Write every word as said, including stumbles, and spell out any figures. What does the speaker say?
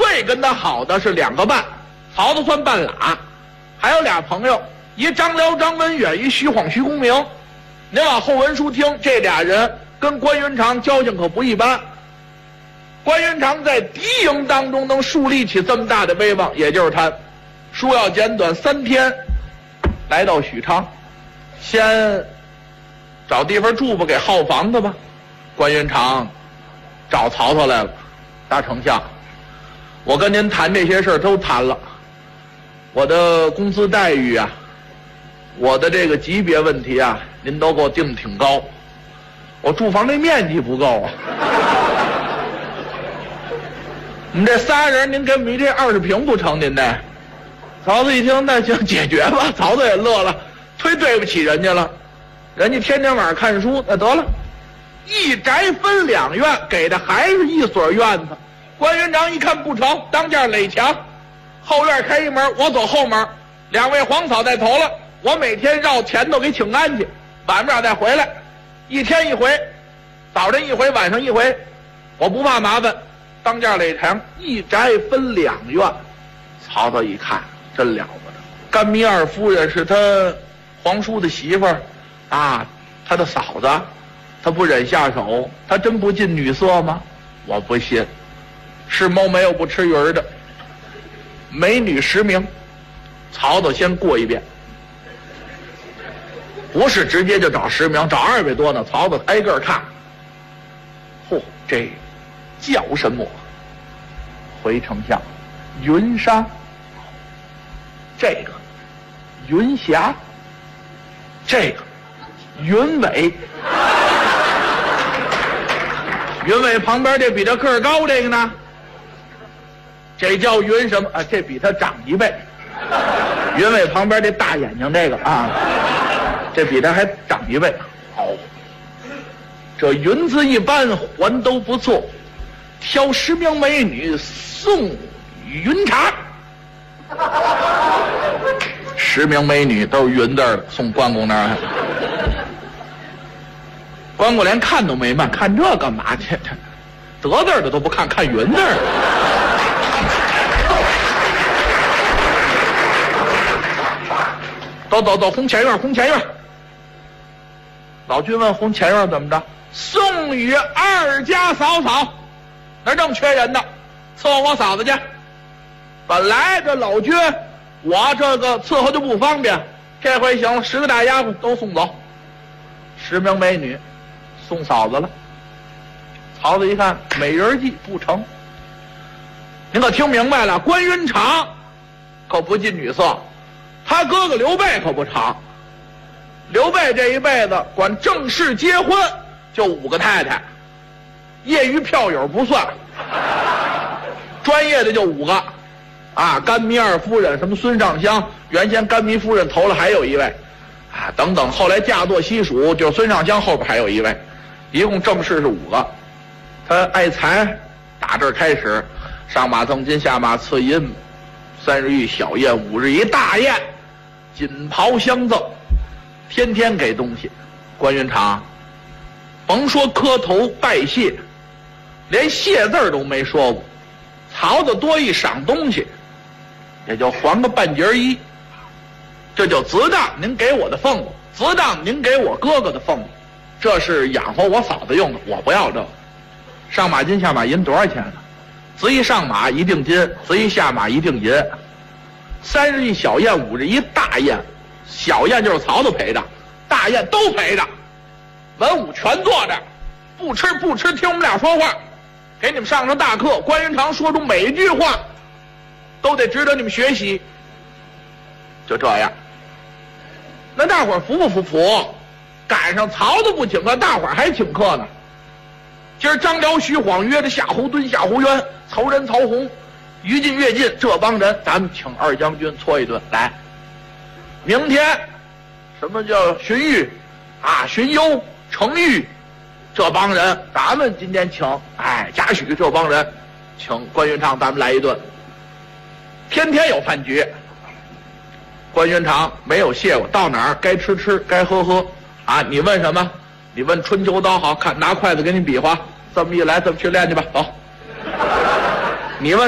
最跟他好的是两个半，曹操算半拉，还有俩朋友，一张辽张文远，一徐晃徐公明。您往后文书听，这俩人跟关云长交情可不一般。关云长在敌营当中能树立起这么大的威望，也就是他。书要简短，三天来到许昌，先找地方住吧，给号房子吧。关云长找曹操来了，大丞相，我跟您谈这些事儿都谈了，我的工资待遇啊，我的这个级别问题啊，您都给我定挺高，我住房这面积不够啊。我们这仨人，您给我们这二十平不成？您这曹操一听，那就解决吧。曹操也乐了，忒对不起人家了，人家天天晚上看书，那得了，一宅分两院，给的还是一所院子。关云长一看不成，当间垒墙，后院开一门，我走后门，两位皇嫂在头了，我每天绕前头给请安去，晚不了再回来，一天一回，早晨一回，晚上一回，我不怕麻烦。当间垒墙，一宅分两院。曹操一看，真了不得，甘糜二夫人是他皇叔的媳妇儿啊，他的嫂子，他不忍下手，他真不近女色吗？我不信，吃猫没有不吃鱼儿的。美女十名，曹操先过一遍，不是直接就找十名，找二百多呢。曹操挨个看，嚯，这叫什么？回丞相，云山，这个云霞，这个云伟，云伟旁边这比他个儿高这个呢，这叫云什么啊？这比他长一倍。云伟旁边这大眼睛这个啊，这比他还长一倍。哦，这云字一般，还都不错。挑十名美女送云茶，十名美女都是云字的，送关公那儿。关公连看都没慢，看这干嘛去？得字的都不看，看云字。走走走，红前院，红前院。老君问红前院怎么着？送与二家嫂嫂。那正缺人呢，伺候我嫂子去。本来这老君我这个伺候就不方便，这回行了，十个大丫鬟都送走，十名美女送嫂子了。曹操一看美人计不成，您可听明白了？关云长可不近女色，他哥哥刘备可不成。刘备这一辈子管正式结婚就五个太太，业余票友不算，专业的就五个，啊，甘糜二夫人，什么孙尚香，原先甘糜夫人头了还有一位，啊，等等，后来嫁作西蜀，就孙尚香后边还有一位，一共正式是五个。他爱财，打这儿开始，上马赠金，下马赐银，三日一小宴，五日一大宴，锦袍相赠，天天给东西。关云长甭说磕头拜谢，连谢字儿都没说过。曹操多一赏东西，也就还个半截衣，这就自当您给我的俸禄，自当您给我哥哥的俸禄，这是养活我嫂子用的，我不要这个。上马金下马银多少钱呢？子一上马一定金，子一下马一定银。三日一小宴，五日一大宴。小宴就是曹操陪着，大宴都陪着，文武全坐着，不吃不吃，听我们俩说话，给你们上上大课。关云长说出每一句话都得值得你们学习。就这样，那大伙儿服不服？服。赶上曹操不请客，大伙儿还请客呢。今儿张辽、徐晃约着夏侯惇、夏侯渊、曹仁、曹洪、于禁、乐进这帮人，咱们请二将军搓一顿来。明天什么叫荀彧啊、荀攸、程昱这帮人，咱们今天请哎贾诩这帮人，请关云长咱们来一顿。天天有饭局。关云长没有谢过，到哪儿该吃吃，该喝喝啊！你问什么？你问春秋刀，好看，拿筷子给你比划，这么一来，这么去练去吧，走。你问